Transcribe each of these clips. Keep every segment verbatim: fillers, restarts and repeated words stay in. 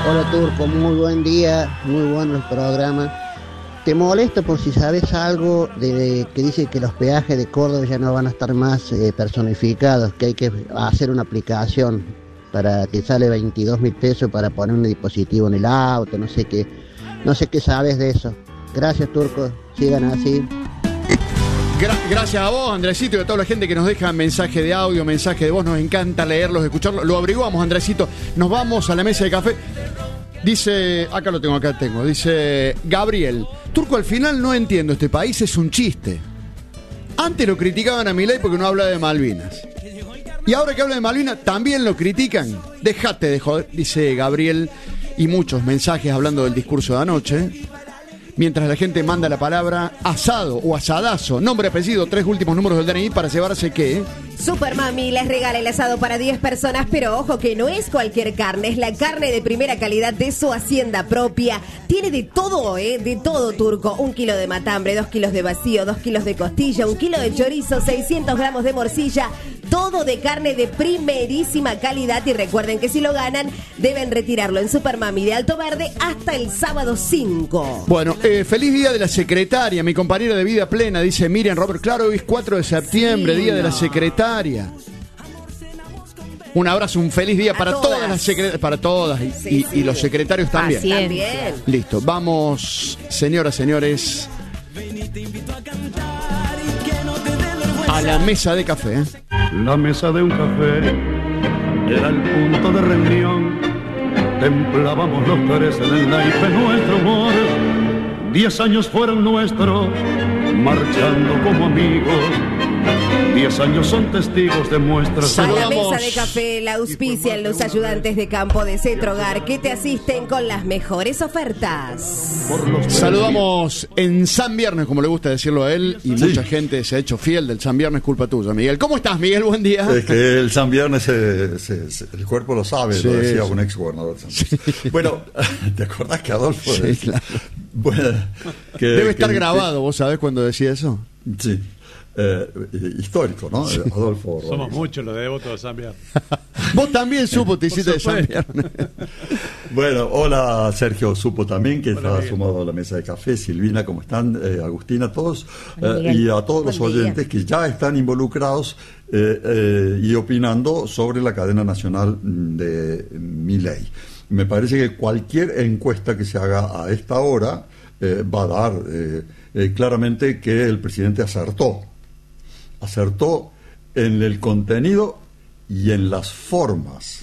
Hola Turco, muy buen día, muy bueno el programa. Te molesto por si sabes algo de que dice que los peajes de Córdoba ya no van a estar más eh, personificados, que hay que hacer una aplicación para que sale veintidós mil pesos para poner un dispositivo en el auto, no sé qué, no sé qué sabes de eso. Gracias Turco, sigan así. Gra- gracias a vos, Andresito, y a toda la gente que nos deja mensaje de audio, mensaje de voz. Nos encanta leerlos, escucharlos. Lo averiguamos, Andresito. Nos vamos a la mesa de café. Dice, acá lo tengo, acá tengo. Dice Gabriel: Turco, al final no entiendo, este país es un chiste. Antes lo criticaban a Milei porque no habla de Malvinas. Y ahora que habla de Malvinas, también lo critican. Dejate de joder, dice Gabriel. Y muchos mensajes hablando del discurso de anoche. Mientras la gente manda la palabra asado o asadazo, nombre, apellido, tres últimos números del D N I para llevarse ¿qué? Supermami les regala el asado para diez personas, pero ojo que no es cualquier carne, es la carne de primera calidad de su hacienda propia. Tiene de todo, ¿eh? De todo, Turco. Un kilo de matambre, dos kilos de vacío, dos kilos de costilla, un kilo de chorizo, seiscientos gramos de morcilla. Todo de carne de primerísima calidad. Y recuerden que si lo ganan, deben retirarlo en Supermami de Alto Verde hasta el sábado cinco. Bueno, eh, feliz día de la secretaria, mi compañera de vida plena, dice Miriam Robert. Claro, hoy es cuatro de septiembre, sí, día no. de la secretaria. Un abrazo, un feliz día para todas. todas las secretarias, para todas y, sí, y, sí. y los secretarios también. también. Listo, vamos, señoras, señores, a la mesa de café. ¿eh? La mesa de un café era el punto de reunión. Templábamos los tres en el naipe nuestro humor. Diez años fueron nuestros, marchando como amigos. Diez años son testigos de nuestras... A la mesa de café la auspician los ayudantes de campo de Cetrogar, que te asisten con las mejores ofertas. Saludamos en San Viernes, como le gusta decirlo a él, y sí. mucha gente se ha hecho fiel del San Viernes, culpa tuya, Miguel. ¿Cómo estás, Miguel? Buen día. Es que el San Viernes, se, se, se, el cuerpo lo sabe, sí, lo decía sí. un ex gobernador. Sí. Bueno, ¿te acordás que Adolfo... Sí, decía? Claro. Bueno, que, Debe estar que, grabado, que, ¿vos sabés cuándo decía eso? Sí. Eh, histórico, ¿no? Sí. Adolfo Somos Rodríguez. Muchos los devotos de San Viernes. Vos también supo, te hiciste de San Viernes. Bueno, hola Sergio, supo también que hola, está sumado a la mesa de café. Silvina, ¿cómo están? Eh, Agustina, todos. Eh, y a todos los oyentes que ya están involucrados eh, eh, y opinando sobre la cadena nacional de Milei. Me parece que cualquier encuesta que se haga a esta hora eh, va a dar eh, eh, claramente que el presidente acertó. Acertó en el contenido y en las formas.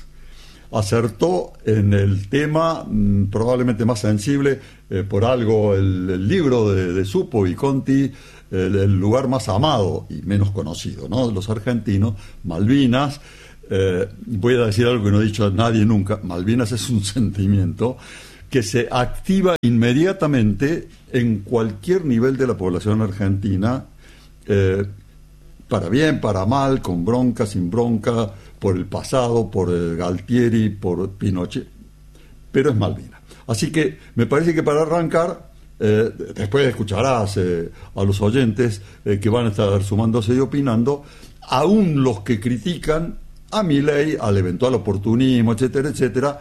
Acertó en el tema mmm, probablemente más sensible, eh, por algo el, el libro de, de Supo y Conti, el, el lugar más amado y menos conocido, ¿no? De los argentinos, Malvinas. Eh, voy a decir algo que no he dicho a nadie nunca. Malvinas es un sentimiento que se activa inmediatamente en cualquier nivel de la población argentina, eh, para bien, para mal, con bronca, sin bronca, por el pasado, por el Galtieri, por Pinochet, pero es Malvinas. Así que me parece que para arrancar, eh, después escucharás eh, a los oyentes eh, que van a estar sumándose y opinando, aún los que critican a Milei, al eventual oportunismo, etcétera, etcétera,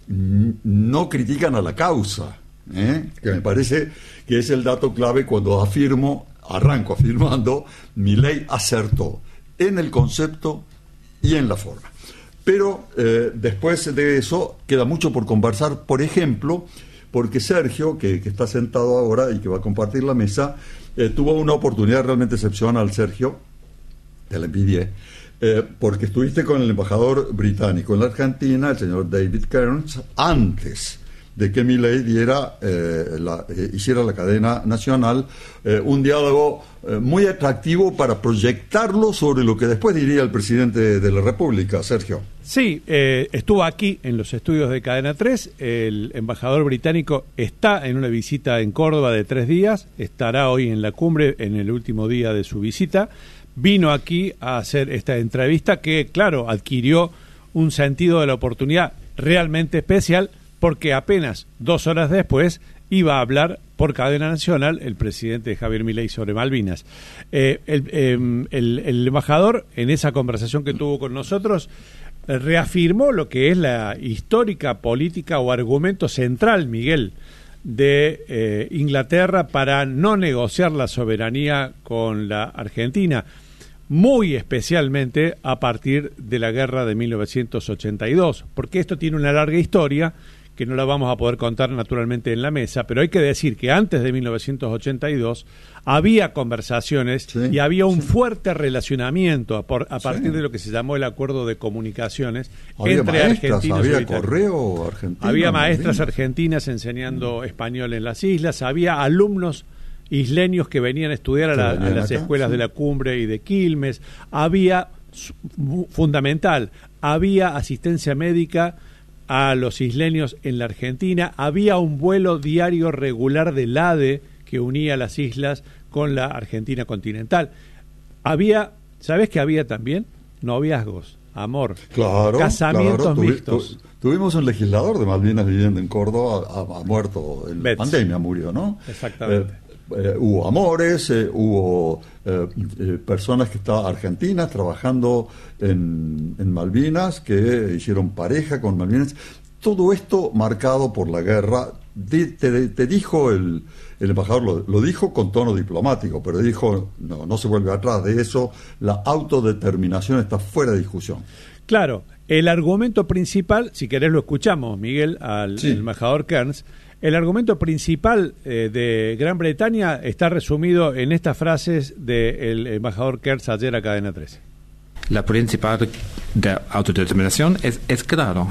no critican a la causa, ¿eh? que me parece que es el dato clave cuando afirmo, arranco afirmando, Milei acertó en el concepto y en la forma. Pero eh, después de eso queda mucho por conversar, por ejemplo, porque Sergio, que, que está sentado ahora y que va a compartir la mesa, eh, tuvo una oportunidad realmente excepcional, Sergio, te la envidié, eh, porque estuviste con el embajador británico en la Argentina, el señor David Kearns, antes de que Milei diera, eh, la, eh, hiciera la cadena nacional, eh, un diálogo eh, muy atractivo para proyectarlo sobre lo que después diría el presidente de la República, Sergio. Sí, eh, estuvo aquí en los estudios de Cadena tres, el embajador británico está en una visita en Córdoba de tres días, estará hoy en la cumbre en el último día de su visita, vino aquí a hacer esta entrevista que, claro, adquirió un sentido de la oportunidad realmente especial, porque apenas dos horas después iba a hablar por cadena nacional el presidente Javier Milei sobre Malvinas. Eh, el, eh, el, el embajador, en esa conversación que tuvo con nosotros, reafirmó lo que es la histórica política o argumento central, Miguel, de eh, Inglaterra para no negociar la soberanía con la Argentina, muy especialmente a partir de la guerra de mil novecientos ochenta y dos, porque esto tiene una larga historia que no la vamos a poder contar naturalmente en la mesa, pero hay que decir que antes de mil novecientos ochenta y dos había conversaciones sí, y había un sí. fuerte relacionamiento a, por, a partir sí. de lo que se llamó el acuerdo de comunicaciones había entre maestras, argentinos había y correo argentino, había maestras argentinas enseñando mm. español en las islas, había alumnos isleños que venían a estudiar a, la, a las acá, escuelas sí. de la Cumbre y de Quilmes, había, fundamental, había asistencia médica a los isleños en la Argentina, había un vuelo diario regular del A D E que unía las islas con la Argentina continental. Había, ¿sabes qué había también? Noviazgos, amor, claro, casamientos claro, tuvi, mixtos. Tu, tuvimos un legislador de Malvinas viviendo en Córdoba, ha, ha muerto en la pandemia, murió, ¿no? Exactamente. Eh, Eh, hubo amores, eh, hubo eh, eh, personas que estaban argentinas trabajando en, en Malvinas, que hicieron pareja con Malvinas. Todo esto marcado por la guerra. De, te, te dijo el, el embajador, lo, lo dijo con tono diplomático, pero dijo, no, no se vuelve atrás de eso, la autodeterminación está fuera de discusión. Claro, el argumento principal, si querés lo escuchamos, Miguel, al sí. embajador Kearns. El argumento principal eh, de Gran Bretaña está resumido en estas frases del embajador Kearns ayer a Cadena trece. La principal de autodeterminación es, es claro.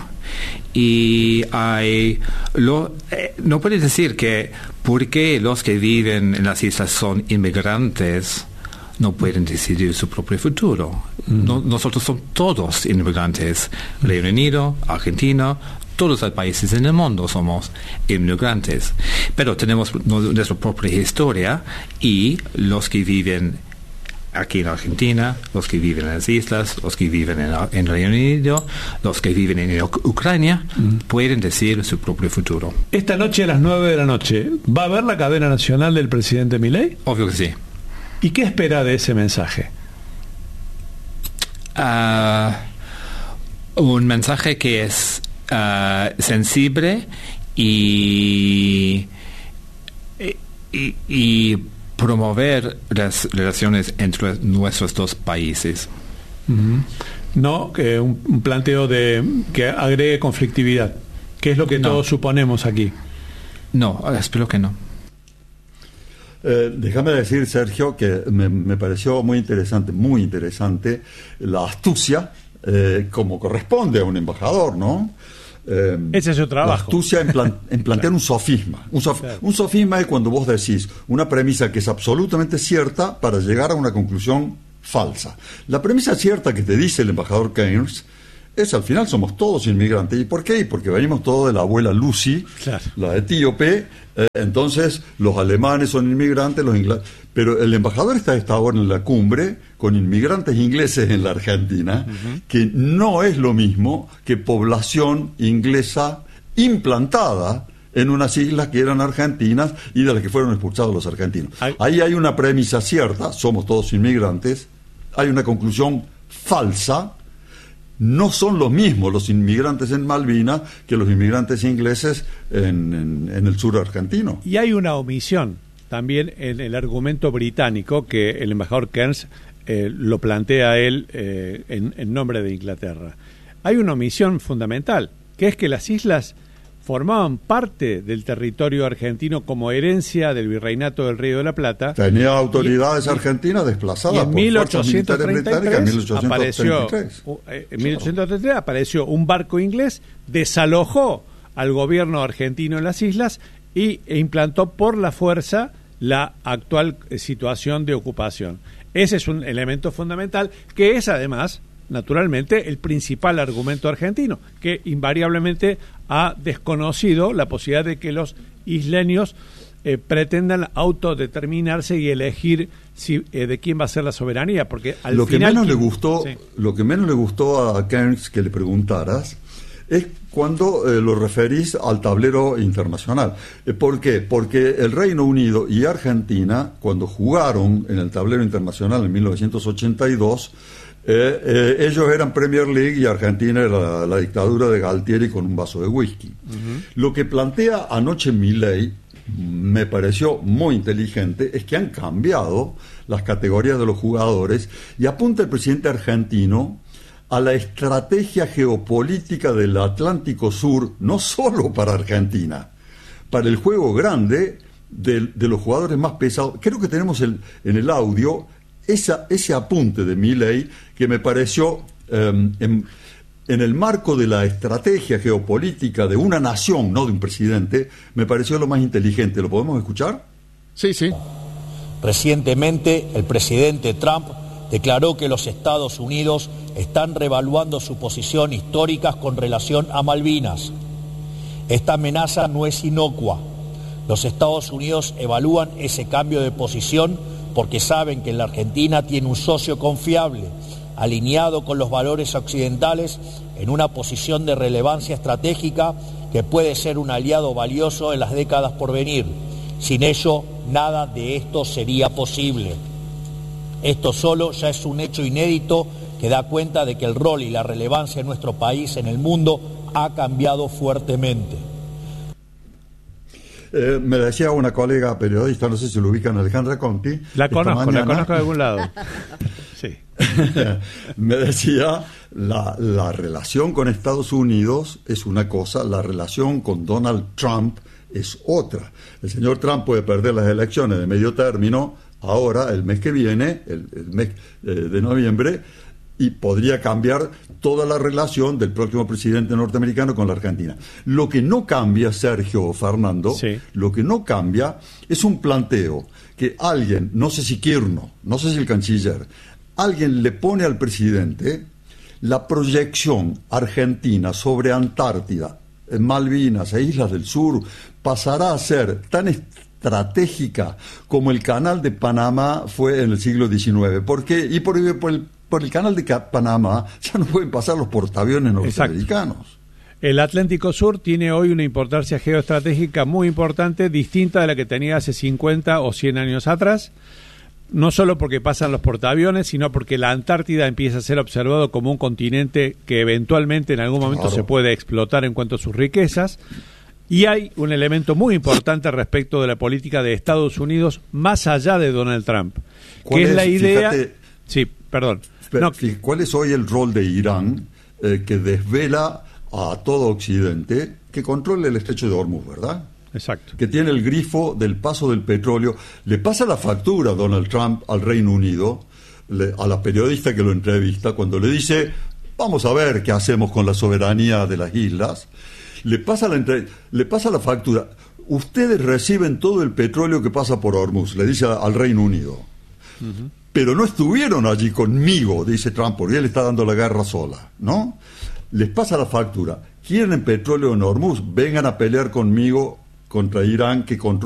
Y hay lo, eh, no puedes decir que porque los que viven en las islas son inmigrantes no pueden decidir su propio futuro. Mm. No, nosotros somos todos inmigrantes. Reino Unido, Argentina, todos los países en el mundo somos inmigrantes, pero tenemos nuestra propia historia y los que viven aquí en Argentina, los que viven en las islas, los que viven en, en Reino Unido, los que viven en Ucrania, mm. pueden decidir su propio futuro. Esta noche a las nueve de la noche, ¿va a haber la cadena nacional del presidente Milei? Obvio que sí. ¿Y qué espera de ese mensaje? Uh, un mensaje que es Uh, sensible y, y, y promover las relaciones entre nuestros dos países. Uh-huh. No, que un, un planteo de que agregue conflictividad, que es lo que no. todos suponemos aquí. No, espero que no. Eh, déjame decir, Sergio, que me, me pareció muy interesante, muy interesante la astucia, eh, como corresponde a un embajador, ¿no? Eh, Ese es su trabajo. La astucia en, plan, en plantear claro. un sofisma. Un, sof, claro. un sofisma es cuando vos decís una premisa que es absolutamente cierta para llegar a una conclusión falsa. La premisa cierta que te dice el embajador Kearns es: al final somos todos inmigrantes. ¿Y por qué? Porque venimos todos de la abuela Lucy, claro. la etíope. Eh, entonces los alemanes son inmigrantes, los ingleses. Pero el embajador está esta ahora en la cumbre con inmigrantes ingleses en la Argentina, uh-huh. que no es lo mismo que población inglesa implantada en unas islas que eran argentinas y de las que fueron expulsados los argentinos. Ay. Ahí hay una premisa cierta: somos todos inmigrantes. Hay una conclusión falsa: no son los mismos los inmigrantes en Malvinas que los inmigrantes ingleses en, en, en el sur argentino. Y hay una omisión también en el argumento británico que el embajador Kearns eh, lo plantea él eh, en, en nombre de Inglaterra. Hay una omisión fundamental, que es que las islas formaban parte del territorio argentino como herencia del virreinato del Río de la Plata. Tenía autoridades y, argentinas desplazadas y en por mil ochocientos treinta y tres en mil ochocientos treinta y tres apareció, en mil ochocientos treinta y tres apareció un barco inglés, desalojó al gobierno argentino en las islas y, e implantó por la fuerza la actual situación de ocupación. Ese es un elemento fundamental, que es además, naturalmente, el principal argumento argentino, que invariablemente ha desconocido la posibilidad de que los isleños eh, pretendan autodeterminarse y elegir si, eh, de quién va a ser la soberanía, porque al lo final... Que menos ¿quién? le gustó, sí. Lo que menos le gustó a Kearns que le preguntaras es cuando eh, lo referís al tablero internacional. Eh, ¿Por qué? Porque el Reino Unido y Argentina, cuando jugaron en el tablero internacional en mil novecientos ochenta y dos, Eh, eh, ellos eran Premier League y Argentina era la, la dictadura de Galtieri con un vaso de whisky. Uh-huh. Lo que plantea anoche Milei me pareció muy inteligente, es que han cambiado las categorías de los jugadores y apunta el presidente argentino a la estrategia geopolítica del Atlántico Sur, no solo para Argentina, para el juego grande de, de los jugadores más pesados. Creo que tenemos el, en el audio esa, ese apunte de Milei que me pareció eh, en, en el marco de la estrategia geopolítica de una nación, no de un presidente, me pareció lo más inteligente. ¿Lo podemos escuchar? Sí, sí. Recientemente, el presidente Trump declaró que los Estados Unidos están reevaluando su posición histórica con relación a Malvinas. Esta amenaza no es inocua. Los Estados Unidos evalúan ese cambio de posición porque saben que la Argentina tiene un socio confiable, alineado con los valores occidentales, en una posición de relevancia estratégica que puede ser un aliado valioso en las décadas por venir. Sin ello, nada de esto sería posible. Esto solo ya es un hecho inédito que da cuenta de que el rol y la relevancia de nuestro país en el mundo ha cambiado fuertemente. Eh, me decía una colega periodista, no sé si lo ubican, Alejandra Conti. La conozco, mañana, la conozco de algún lado. Sí. Me decía, la, la relación con Estados Unidos es una cosa, la relación con Donald Trump es otra. El señor Trump puede perder las elecciones de medio término ahora, el mes que viene, el, el mes eh, de noviembre, y podría cambiar toda la relación del próximo presidente norteamericano con la Argentina. Lo que no cambia, Sergio o Fernando, sí. lo que no cambia es un planteo que alguien, no sé si Kirchner, no sé si el canciller, alguien le pone al presidente la proyección argentina sobre Antártida, Malvinas e Islas del Sur pasará a ser tan estratégica como el canal de Panamá fue en el siglo diecinueve. ¿Por qué? Y por, por el Por el canal de Panamá ya no pueden pasar los portaaviones norteamericanos. Exacto. El Atlántico Sur tiene hoy una importancia geoestratégica muy importante, distinta de la que tenía hace cincuenta o cien años atrás, no solo porque pasan los portaaviones, sino porque la Antártida empieza a ser observado como un continente que eventualmente en algún momento claro. se puede explotar en cuanto a sus riquezas. Y hay un elemento muy importante respecto de la política de Estados Unidos más allá de Donald Trump, que es, es la idea... Fíjate, sí, perdón. Pero, no. ¿Cuál es hoy el rol de Irán eh, que desvela a todo Occidente que controla el estrecho de Hormuz, verdad? Exacto. Que tiene el grifo del paso del petróleo. Le pasa la factura a Donald Trump al Reino Unido, le, a la periodista que lo entrevista, cuando le dice, vamos a ver qué hacemos con la soberanía de las islas. Le pasa la, entre, le pasa la factura. Ustedes reciben todo el petróleo que pasa por Hormuz, le dice al Reino Unido. Uh-huh. Pero no estuvieron allí conmigo, dice Trump, porque él está dando la guerra sola, ¿no? Les pasa la factura. ¿Quieren petróleo en Hormuz? Vengan a pelear conmigo contra Irán, que controla